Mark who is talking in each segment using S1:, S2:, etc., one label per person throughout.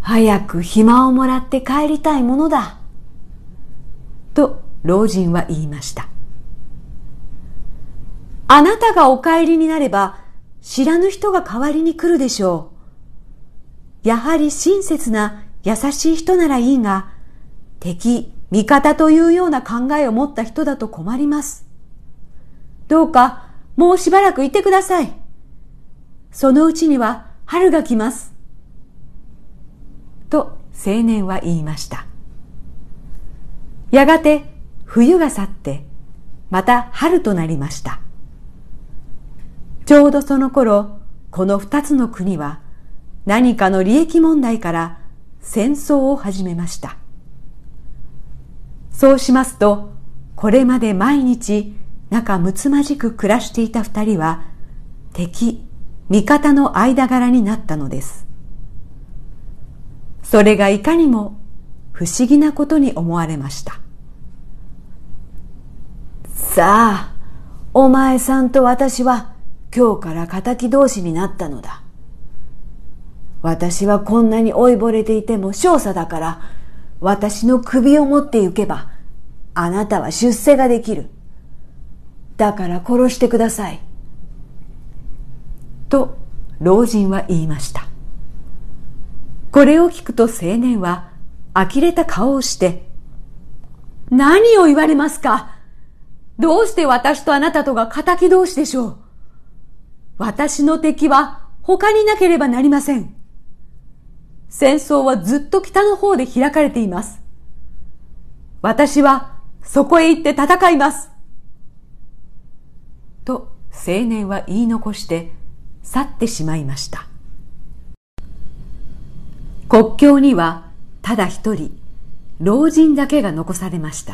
S1: 早く暇をもらって帰りたいものだ。と老人は言いました。あなたがお帰りになれば知らぬ人が代わりに来るでしょう。やはり親切な優しい人ならいいが、敵、味方というような考えを持った人だと困ります。どうかもうしばらくいてください。そのうちには春が来ます。と青年は言いました。やがて冬が去ってまた春となりました。ちょうどその頃、この二つの国は何かの利益問題から戦争を始めました。そうしますと、これまで毎日仲睦まじく暮らしていた二人は敵、味方の間柄になったのです。それがいかにも不思議なことに思われました。さあ、お前さんと私は今日から敵同士になったのだ。私はこんなに老いぼれていても少佐だから、私の首を持って行けばあなたは出世ができる。だから殺してください。と老人は言いました。これを聞くと青年は呆れた顔をして、何を言われますか。どうして私とあなたとが敵同士でしょう。私の敵は他になければなりません。戦争はずっと北の方で開かれています。私はそこへ行って戦います。と青年は言い残して去ってしまいました。国境にはただ一人、老人だけが残されました。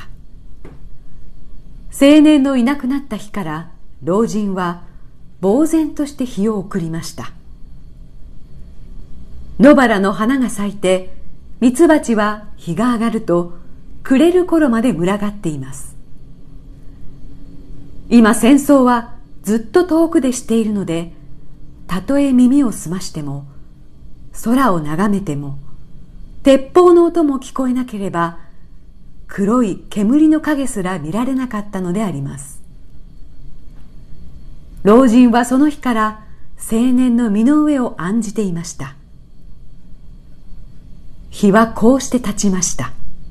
S1: 青年のいなくなった日から老人は呆然として日を送りました。野原の花が咲いて、ミツバチは日が上がると暮れる頃まで群がっています。今戦争はずっと遠くでしているので、たとえ耳を澄ましても、空を眺めても、鉄砲の音も聞こえなければ、黒い煙の影すら見られなかったのであります。老人はその日から青年の身の上を案じていました。日はこうして経ちました。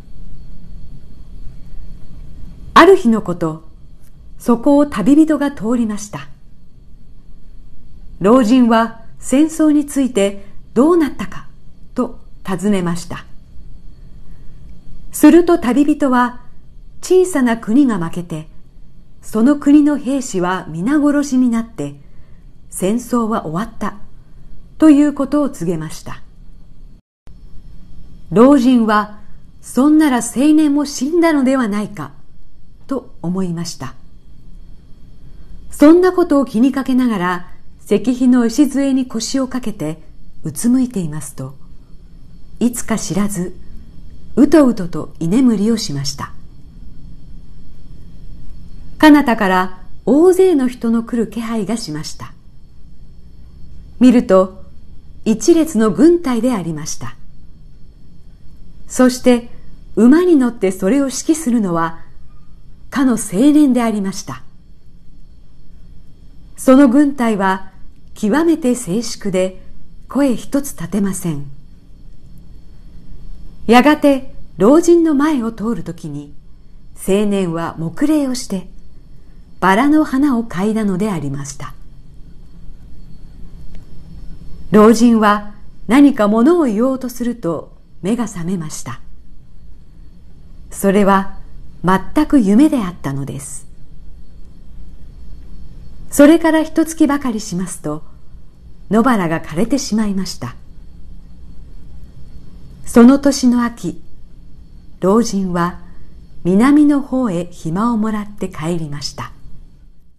S1: ある日のこと、そこを旅人が通りました。老人は戦争についてどうなったかと尋ねました。すると旅人は、小さな国が負けて、その国の兵士は皆殺しになって、戦争は終わったということを告げました。老人は、そんなら青年も死んだのではないかと思いました。そんなことを気にかけながら、石碑の礎に腰をかけてうつむいていますと、いつか知らずうとうとと居眠りをしました。彼方から大勢の人の来る気配がしました。見ると一列の軍隊でありました。そして馬に乗ってそれを指揮するのはかの青年でありました。その軍隊は極めて静粛で声一つ立てません。やがて老人の前を通るときに青年は黙礼をしてバラの花を嗅いだのでありました。老人は何か物を言おうとすると目が覚めました。それは全く夢であったのです。それから一月ばかりしますと野原が枯れてしまいました。その年の秋、老人は南の方へ暇をもらって帰りました。